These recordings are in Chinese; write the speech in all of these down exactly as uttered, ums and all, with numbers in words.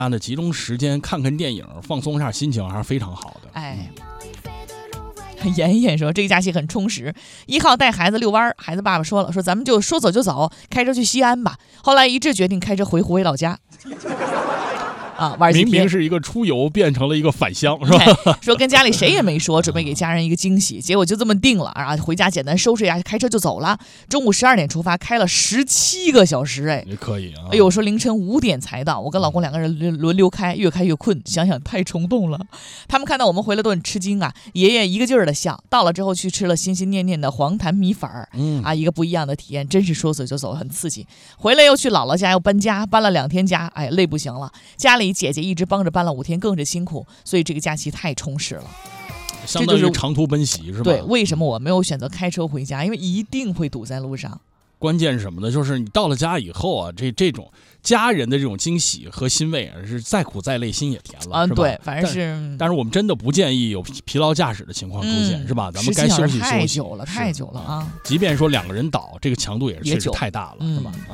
的集中时间看看电影，放松一下心情，还是非常好的。 哎。妍妍说这个假期很充实，一号带孩子遛弯，孩子爸爸说了，说咱们就说走就走，开车去西安吧。后来一致决定开车回湖北老家。啊，玩明明是一个出游，变成了一个返乡，是吧？ 哎、说跟家里谁也没说，准备给家人一个惊喜，结果就这么定了，然后回家简单收拾一下，开车就走了。中午十二点出发，开了十七个小时，哎， 也可以啊。 哎呦，说凌晨五点才到，我跟老公两个人轮流开，越开越困，想想太冲动了。他们看到我们回来都很吃惊啊，爷爷一个劲儿的笑。到了之后去吃了心心念念的黄坛米粉儿，嗯啊，一个不一样的体验，真是说走就走，很刺激。回来又去姥姥家，又搬家，搬了两天家，哎，累不行了。家里姐姐一直帮着搬了五天，更是辛苦，所以这个假期太充实了。 相当于长途奔袭是吧？ 对，为什么我没有选择开车回家？因为一定会堵在路上。 关键是什么呢？就是你到了家以后啊，这这种家人的这种惊喜和欣慰啊，是再苦再累心也甜了， 啊， 是吧？ 对，反正是但。但是我们真的不建议有疲劳驾驶的情况出现， 嗯、 是吧？咱们该休息休息。 太久了，太久了啊！ 即便说两个人倒，这个强度也是确实太大了， 嗯、 是吧？啊。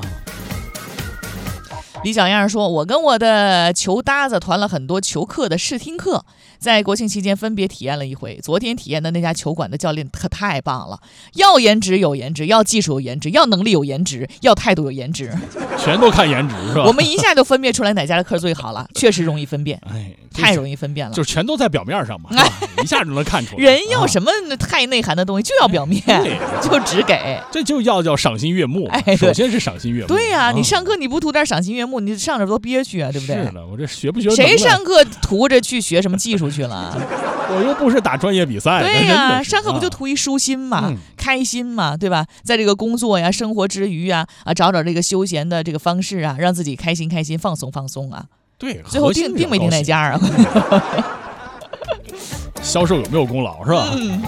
李小样说，我跟我的球搭子团了很多球课的试听课，在国庆期间分别体验了一回。昨天体验的那家球馆的教练可太棒了，要颜值有颜值，要技术有颜值，要能力有颜值，要态度有颜值， 全都看颜值是吧？ 我们一下就分辨出来哪家的课最好了，确实容易分辨，哎，太容易分辨了， 就全都在表面上嘛，是吧？一下就能看出来。 人要什么太内涵的东西就要表面，就只给， 这就要叫赏心悦目。哎，首先是赏心悦目。 对呀、啊，你上课你不图点赏心悦目，你上着多憋屈啊，对不对？ 是的，我这学不学？ 谁上课图着去学什么技术去了？ 我又不是打专业比赛。 对呀、啊，上课不就图一舒心嘛、嗯，开心嘛，对吧？在这个工作呀、生活之余啊，啊，找找这个休闲的这个方式啊，让自己开心开心、放松放松啊。 对， 最后定定没定哪家啊？ 销售有没有功劳是吧？ 嗯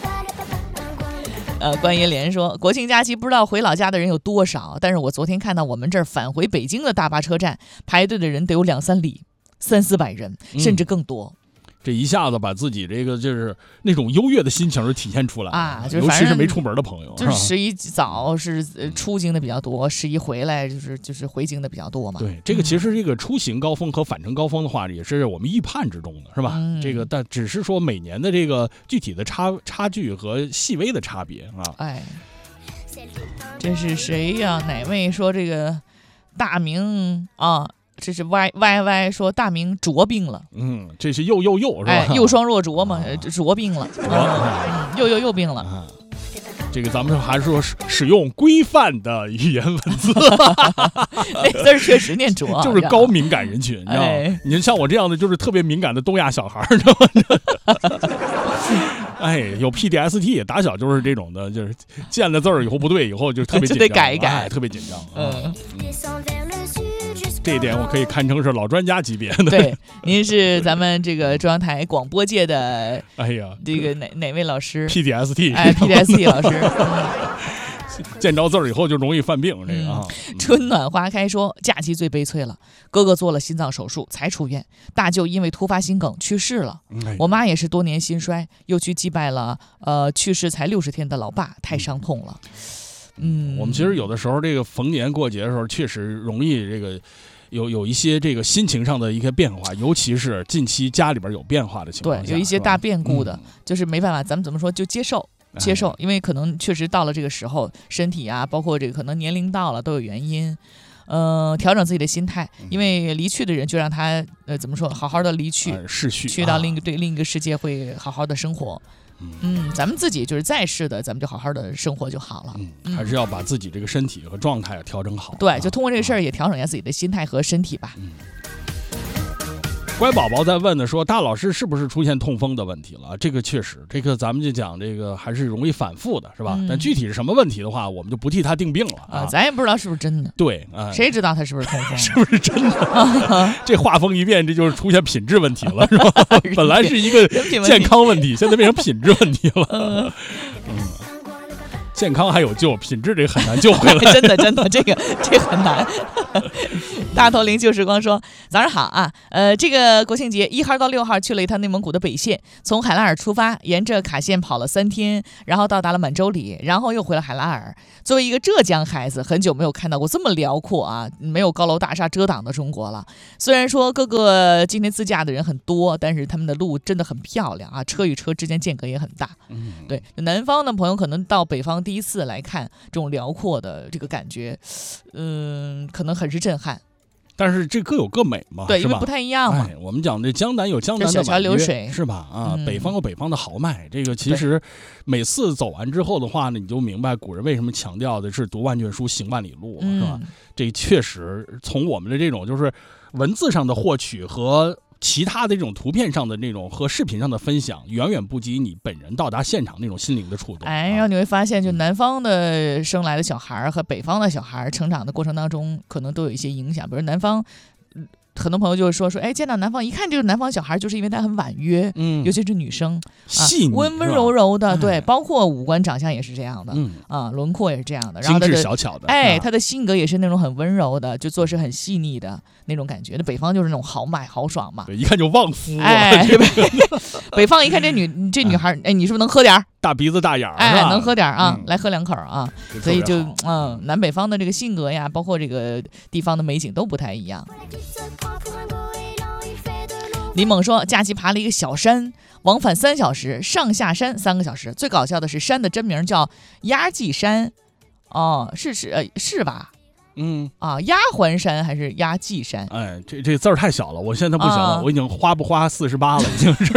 呃，关于莲说，国庆假期不知道回老家的人有多少，但是我昨天看到我们这儿返回北京的大巴车站排队的人得有两三里，三四百人，甚至更多。 嗯，这一下子把自己这个就是那种优越的心情就体现出来啊，就是尤其是没出门的朋友， 就是十一早是出京的比较多，十一回来就是就是回京的比较多嘛。 对，这个其实这个出行高峰和返程高峰的话，也是我们预判之中的，是吧？嗯、这个但只是说每年的这个具体的差差距和细微的差别啊。 哎，这是谁呀？哪位说这个大明啊？这是 Y Y Y 说大明着病了， 嗯，这是又又又是吧？ 哎，又双若浊嘛，着病了，嗯，又又又病了。 啊，这个咱们还是说使用规范的语言文字， 那字儿确实念浊， 就是高敏感人群，你知道吗？哎、你像我这样的就是特别敏感的东亚小孩，知道吗？哎，有 P D S D， 打小就是这种的，就是见了字儿以后不对，以后就特别紧张， 就得改一改， 哎、特别紧张。 嗯。 这一点我可以堪称是老专家级别的。 对，您是咱们这个中央台广播界的， 哎呀， 这个哪哪位老师 ？P D S D， 哎 ，P D S D 老师，嗯、 见着字儿以后就容易犯病，这个啊。 嗯、春暖花开说，假期最悲催了，哥哥做了心脏手术才出院，大舅因为突发心梗去世了，哎、我妈也是多年心衰，又去祭拜了呃去世才六十天的老爸，太伤痛了。嗯， 我们其实有的时候这个逢年过节的时候，确实容易这个有有一些这个心情上的一些变化，尤其是近期家里边有变化的情况下， 对，有一些大变故的，嗯、就是没办法，咱们怎么说就接受接受，因为可能确实到了这个时候，身体啊，包括这个可能年龄到了都有原因。呃，调整自己的心态，因为离去的人就让他呃怎么说，好好的离去， 呃、逝去， 去到另一个、啊、对另一个世界，会好好的生活。嗯，咱们自己就是在世的，咱们就好好的生活就好了。 嗯，还是要把自己这个身体和状态调整好。 对，就通过这个事儿也调整一下自己的心态和身体吧。 嗯。乖宝宝在问的说，大老师是不是出现痛风的问题了？这个确实，这个咱们就讲这个还是容易反复的，是吧？嗯、但具体是什么问题的话，我们就不替他定病了啊、 呃。咱也不知道是不是真的。 对啊，呃、 谁知道他是不是痛风？ 是不是真的？这画风一变，这就是出现品质问题了，是吧？本来是一个健康问题，现在变成品质问题了。嗯。 健康还有救，品质这个很难救回来。 真的真的，这个这个很难。大头灵旧时光说，早上好啊，呃，这个国庆节一号到六号去了一趟内蒙古的北线，从海拉尔出发，沿着卡线跑了三天，然后到达了满洲里，然后又回了海拉尔。作为一个浙江孩子，很久没有看到过这么辽阔啊，没有高楼大厦遮挡的中国了。虽然说各个今天自驾的人很多，但是他们的路真的很漂亮啊，车与车之间间隔也很大。 嗯， 对，南方的朋友可能到北方第一次来看这种辽阔的这个感觉，嗯，可能很是震撼。 但是这各有各美嘛， 对， 是吧？ 因为不太一样嘛。 哎、我们讲这江南有江南的小桥流水， 是吧？啊、 嗯， 北方有北方的豪迈。这个其实每次走完之后的话呢，你就明白古人为什么强调的是读万卷书，行万里路， 嗯、 是吧？这确实从我们的这种就是文字上的获取和其他的这种图片上的那种和视频上的分享，远远不及你本人到达现场那种心灵的触动。 哎，然后你会发现，就南方的生来的小孩和北方的小孩成长的过程当中，可能都有一些影响。比如南方，很多朋友就会说说，哎，见到南方一看就是南方小孩，就是因为他很婉约， 嗯， 尤其是女生， 细腻、 啊、温温柔柔的，对， 哎、 包括五官长相也是这样的， 嗯啊，轮廓也是这样的，然后他精的致小巧的， 哎， 啊、 他的性格也是那种很温柔的，就做事很细腻的那种感觉。那北方就是那种豪迈豪爽嘛， 对，一看就旺夫。 哎，北方一看这女这女孩，哎，你是不是能喝点儿？ 大鼻子大眼儿， 哎，能喝点儿啊、 嗯， 来喝两口啊。所以就嗯，南北方的这个性格呀，包括这个地方的美景都不太一样。李猛说，假期爬了一个小山，往返三小时，上下山三个小时。最搞笑的是，山的真名叫鸭髻山，哦，是是呃是吧？ 嗯啊，丫鬟山还是鸭髻山？ 哎，这这字儿太小了，我现在不行了， 啊、 我已经花不花四十八了，已经是。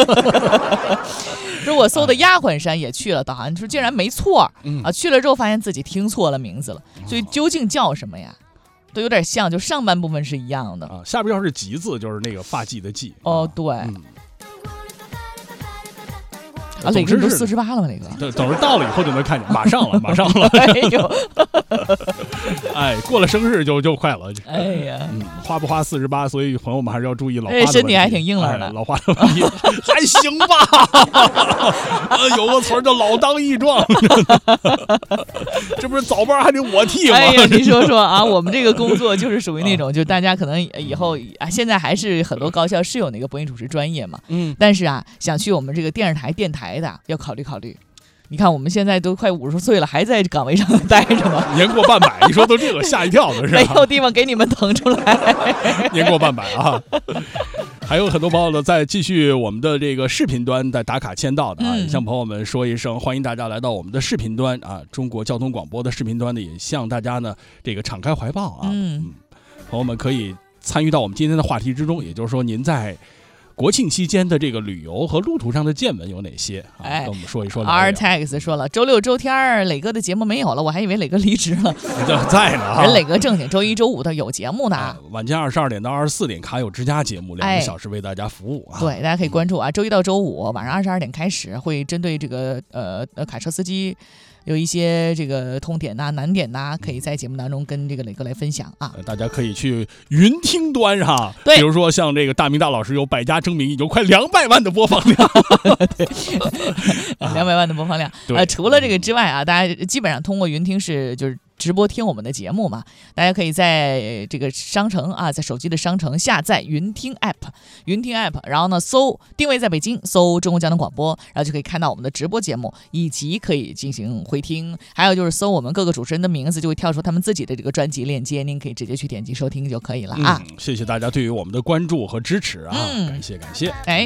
说我搜的丫鬟山也去了，导航说竟然没错、 嗯、 啊！去了之后发现自己听错了名字了，所以究竟叫什么呀？都有点像，就上半部分是一样的啊，下边要是髻字就是那个发髻的髻。 哦，对。 嗯啊，磊哥都四十八了吗？磊哥， 等等着到了以后就能看见，马上了，马上了。 哎呦， 哎，过了生日就就快了。 哎呀， 嗯，花不花四十八，所以朋友们还是要注意老花的问题。哎，身体还挺硬朗的， 哎、老花的问题还行吧。呃，有个词儿叫老当益壮，这不是早班还得我替吗？ 哎呀，你说说啊，我们这个工作就是属于那种，就大家可能以后啊，现在还是很多高校是有那个播音主持专业嘛， 嗯， 但是啊，想去我们这个电视台电台的要考虑考虑。你看我们现在都快五十岁了，还在岗位上待着呢， 年过半百，一说都这个吓一跳的是吧？ 没有地方给你们腾出来。 年过半百啊，还有很多朋友呢在继续我们的这个视频端在打卡签到的啊，也、嗯、向朋友们说一声，欢迎大家来到我们的视频端啊，中国交通广播的视频端呢，也向大家呢这个敞开怀抱啊， 嗯， 嗯朋友们可以参与到我们今天的话题之中，也就是说您在国庆期间的这个旅游和路途上的见闻有哪些啊？ 哎， 跟我们说一说。 R Tax 说了，周六周天磊哥的节目没有了，我还以为磊哥离职了。 在呢、啊， 人磊哥正经周一周五的有节目呢。 哎、晚间二十二点到二十四点，卡友之家节目两个小时为大家服务啊。 哎、对，大家可以关注啊，周一到周五晚上二十二点开始，会针对这个呃呃卡车司机。有一些这个痛点呐、啊、难点呐、啊，可以在节目当中跟这个磊哥来分享啊。 大家可以去云听端上， 对， 比如说像这个大明大老师有百家争鸣，有快两百万的播放量， 对，两百万的播放量。呃，除了这个之外啊，大家基本上通过云听是就是。直播听我们的节目嘛，大家可以在这个商城啊，在手机的商城下载云听 app， 云听 app， 然后呢搜定位在北京，搜中国交通广播，然后就可以看到我们的直播节目，以及可以进行回听。还有就是搜我们各个主持人的名字，就会跳出他们自己的这个专辑链接，您可以直接去点击收听就可以了啊。 嗯、谢谢大家对于我们的关注和支持啊， 嗯、 感谢感谢。 哎，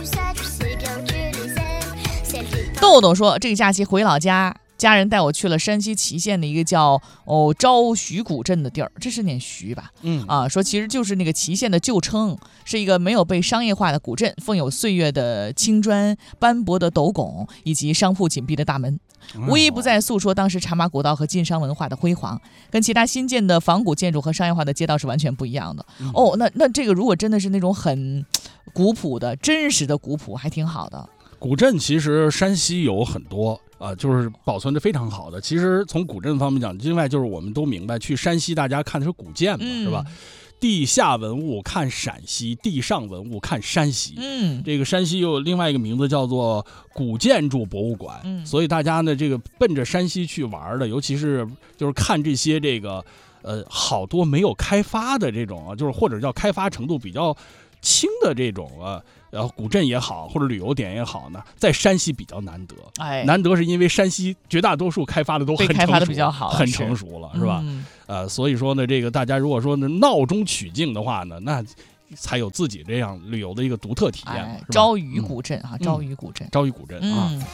豆豆说这个假期回老家。家人带我去了山西祁县的一个叫哦昭徐古镇的地儿，这是念徐吧？ 嗯啊，说其实就是那个祁县的旧称，是一个没有被商业化的古镇，丰有岁月的青砖、斑驳的斗拱以及商铺紧闭的大门，无一不在诉说当时茶马古道和晋商文化的辉煌，跟其他新建的仿古建筑和商业化的街道是完全不一样的。 嗯、 哦，那那这个如果真的是那种很古朴的、真实的古朴，还挺好的。 古镇其实山西有很多啊、呃，就是保存的非常好的。其实从古镇方面讲，另外就是我们都明白，去山西大家看的是古建嘛， 嗯、 是吧？ 地下文物看陕西，地上文物看山西。 嗯， 这个山西又有另外一个名字叫做古建筑博物馆。 嗯， 所以大家呢，这个奔着山西去玩的，尤其是就是看这些这个呃好多没有开发的这种啊，就是或者叫开发程度比较轻的这种啊。然后古镇也好，或者旅游点也好呢，在山西比较难得。 哎， 难得是因为山西绝大多数开发的都很成熟， 开发的比较好， 很成熟了，是, 是吧？ 嗯、 呃，所以说呢，这个大家如果说呢闹中取静的话呢，那才有自己这样旅游的一个独特体验。 哎、朝雨古镇啊，朝雨古镇， 朝雨古镇啊。 嗯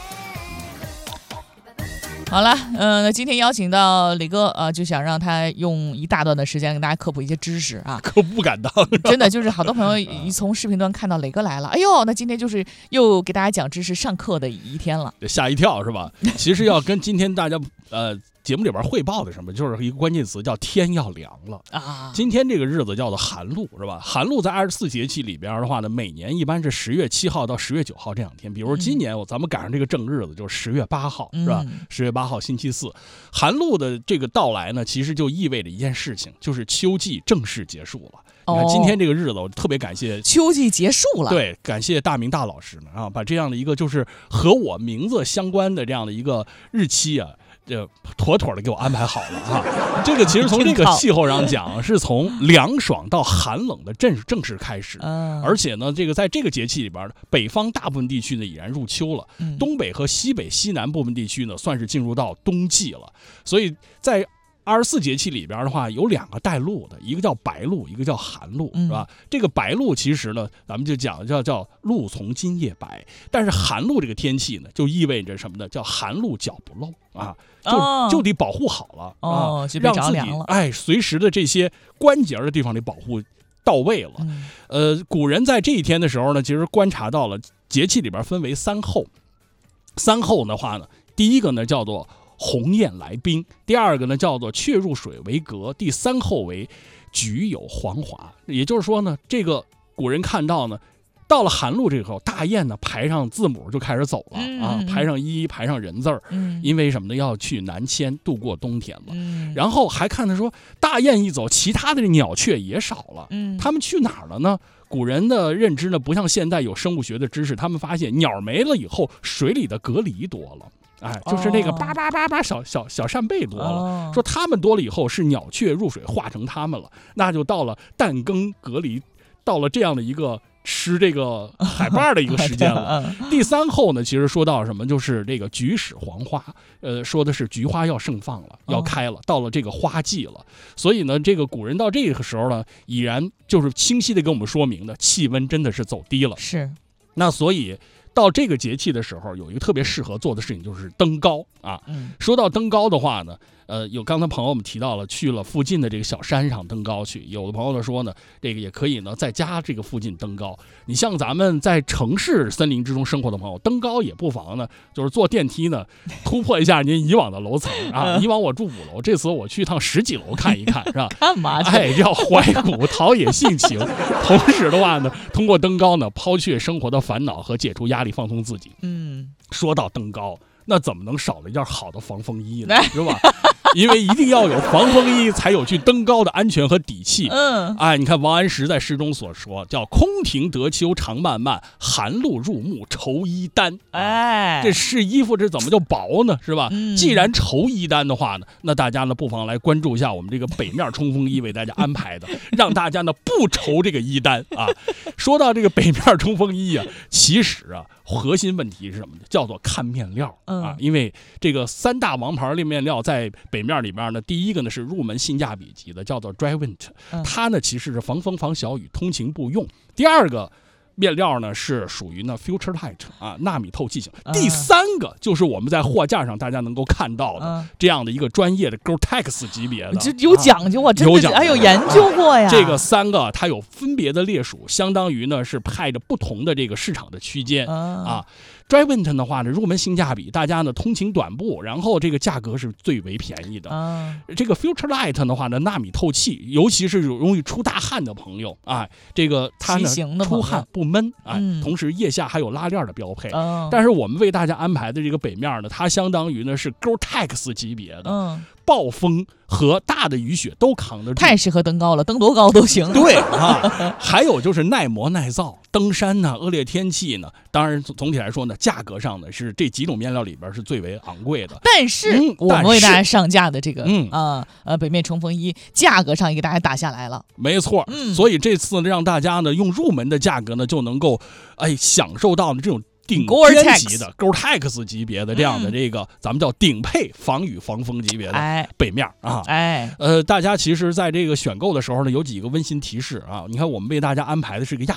好了，嗯、呃，那今天邀请到磊哥，呃，就想让他用一大段的时间给大家科普一些知识啊， 可不敢当， 真的就是好多朋友一从视频端看到磊哥来了，哎呦，那今天就是又给大家讲知识上课的一天了， 吓一跳是吧？其实要跟今天大家呃节目里边汇报的什么，就是一个关键词叫天要凉了啊。今天这个日子叫做寒露是吧？寒露在二十四节气里边的话呢，每年一般是十月七号到十月九号这两天。比如今年我咱们赶上这个正日子，就是十月八号是吧？十月八号星期四，寒露的这个到来呢，其实就意味着一件事情，就是秋季正式结束了。你看今天这个日子，我特别感谢秋季结束了。 对，感谢大明大老师呢啊，把这样的一个就是和我名字相关的这样的一个日期啊。这妥妥的给我安排好了啊！这个其实从这个气候上讲，是从凉爽到寒冷的正正式开始， 嗯、 而且呢，这个在这个节气里边，北方大部分地区呢已然入秋了， 嗯、 东北和西北、西南部分地区呢算是进入到冬季了，所以在二十四节气里边的话，有两个带露的，一个叫白露，一个叫寒露，是吧？嗯、这个白露其实呢，咱们就讲叫叫露从今夜白，但是寒露这个天气呢，就意味着什么呢？叫寒露脚不露啊，就、 哦、 就得保护好了哦， 啊， 就让自己哎随时的这些关节的地方的保护到位了。 嗯、 呃，古人在这一天的时候呢，其实观察到了节气里边分为三候，三候的话呢，第一个呢叫做鸿雁来宾，第二个呢叫做雀入水为阁，第三候为菊有黄华。也就是说呢，这个古人看到呢，到了寒露这个时候，大雁呢排上字母就开始走了、 嗯、 啊，排上一，排上人字儿、 嗯， 因为什么呢？要去南迁，度过冬天了。 嗯、 然后还看他说，大雁一走，其他的鸟雀也少了， 嗯， 他们去哪儿了呢？古人的认知呢，不像现在有生物学的知识，他们发现鸟没了以后，水里的蛤蜊多了。哎，就是那个叭叭叭叭小小小扇贝多了、 哦， 说它们多了以后是鸟雀入水化成它们了，那就到了蛋羹蛤蜊，到了这样的一个吃这个海蚌的一个时间了。第三候呢，其实说到什么，就是这个菊始黄花，呃，说的是菊花要盛放了，要开了，哦、到了这个花季了。所以呢，这个古人到这个时候呢，已然就是清晰的给我们说明的，气温真的是走低了。 是， 那所以。到这个节气的时候，有一个特别适合做的事情，就是登高啊。 嗯、 说到登高的话呢，呃，有刚才朋友们提到了，去了附近的这个小山上登高去。有的朋友呢说呢，这个也可以呢，在家这个附近登高。你像咱们在城市森林之中生活的朋友，登高也不妨呢，就是坐电梯呢，突破一下您以往的楼层啊。以往我住五楼，这次我去一趟十几楼看一看，是吧？ 干嘛去？ 哎，叫怀古陶冶性情。同时的话呢，通过登高呢，抛却生活的烦恼和解除压力，放松自己。 嗯， 说到登高，那怎么能少了一件好的防风衣呢？是吧？因为一定要有防风衣，才有去登高的安全和底气。 嗯， 哎，你看王安石在诗中所说，叫“空庭得秋长漫漫，寒露入暮愁衣单”。 哎， 这是衣服这怎么就薄呢？是吧？ 嗯、 既然愁衣单的话呢，那大家呢不妨来关注一下我们这个北面冲锋衣为大家安排的，让大家呢不愁这个衣单啊。说到这个北面冲锋衣啊，其实啊，核心问题是什么呢？叫做看面料啊， 嗯、 因为这个三大王牌的面料在北面里面呢，第一个呢是入门性价比级的，叫做 Drywind，、嗯、它呢其实是防风防小雨，通勤不用。第二个面料呢是属于呢 Future Light 啊，纳米透气型。 嗯、 第三个就是我们在货架上大家能够看到的、 嗯、 这样的一个专业的 Gore-Tex 级别的， 这有讲究啊，真的还有研究过呀。 这个三个它有分别的列属，相当于呢是派着不同的这个市场的区间、 嗯、 啊。Drywind 的话呢，入门性价比，大家呢通勤短步，然后这个价格是最为便宜的。 啊、 这个 Future Light 的话呢，纳米透气，尤其是容易出大汗的朋友啊，这个它呢出汗不闷啊、 嗯， 同时腋下还有拉链的标配。 嗯、 但是我们为大家安排的这个北面呢，它相当于呢是 Gore-Tex 级别的。 嗯， 暴风和大的雨雪都扛得住， 太适合登高了，登多高都行。 对啊，还有就是耐磨耐造，登山呢，恶劣天气呢，当然总体来说呢，价格上呢是这几种面料里边是最为昂贵的。 但是、嗯、我们为大家上架的这个，嗯啊呃北面冲锋衣，价格上也给大家打下来了。 没错，嗯，所以这次让大家呢用入门的价格呢就能够，哎，享受到的这种。顶尖级的 Gore-Tex 级别的这样的这个、嗯、咱们叫顶配防雨防风级别的背面、哎、啊， 哎， 呃，大家其实在这个选购的时候呢，有几个温馨提示啊。你看，我们为大家安排的是个亚